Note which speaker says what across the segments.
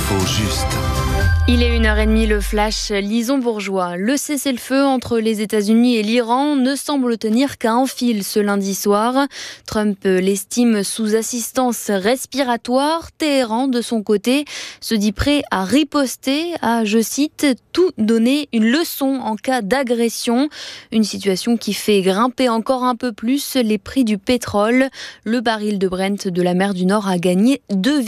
Speaker 1: L'info juste.
Speaker 2: Il est 1h30, le flash, Lison Bourgeois. Le cessez-le-feu entre les États-Unis et l'Iran ne semble tenir qu'à un fil ce lundi soir. Trump l'estime sous assistance respiratoire. Téhéran, de son côté, se dit prêt à riposter, à, je cite, tout donner une leçon en cas d'agression. Une situation qui fait grimper encore un peu plus les prix du pétrole. Le baril de Brent de la mer du Nord a gagné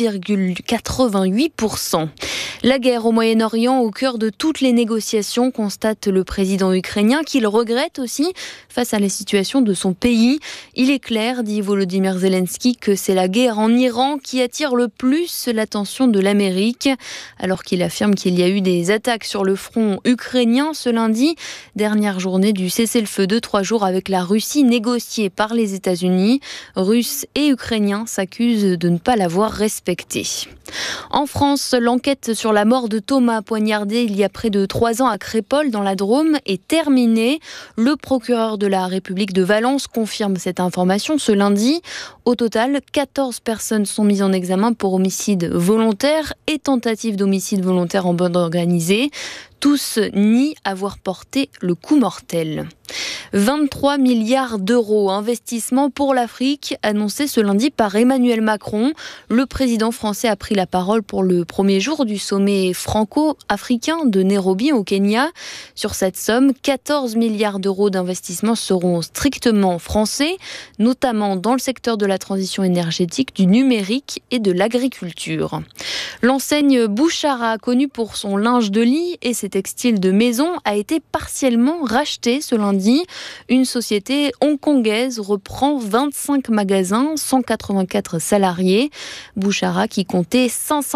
Speaker 2: 2,88%. La guerre au Moyen-Orient au cœur de toutes les négociations, constate le président ukrainien, qu'il regrette aussi face à la situation de son pays. Il est clair, dit Volodymyr Zelensky, que c'est la guerre en Iran qui attire le plus l'attention de l'Amérique. Alors qu'il affirme qu'il y a eu des attaques sur le front ukrainien ce lundi, dernière journée du cessez-le-feu de 3 jours avec la Russie négociée par les États-Unis. Russes et Ukrainiens s'accusent de ne pas l'avoir respecté. En France, l'enquête sur la mort de Thomas, poignardé il y a près de 3 ans à Crépol dans la Drôme, est terminée. Le procureur de la République de Valence confirme cette information ce lundi. Au total, 14 personnes sont mises en examen pour homicide volontaire et tentative d'homicide volontaire en bande organisée. Tous nient avoir porté le coup mortel. 23 milliards d'euros investissement pour l'Afrique, annoncé ce lundi par Emmanuel Macron. Le président français a pris la parole pour le premier jour du sommet franco-africain de Nairobi au Kenya. Sur cette somme, 14 milliards d'euros d'investissement seront strictement français, notamment dans le secteur de la transition énergétique, du numérique et de l'agriculture. L'enseigne Bouchara, connue pour son linge de lit et ses textiles de maison, a été partiellement rachetée ce lundi. Une société hongkongaise reprend 25 magasins, 184 salariés. Bouchara, qui comptait 500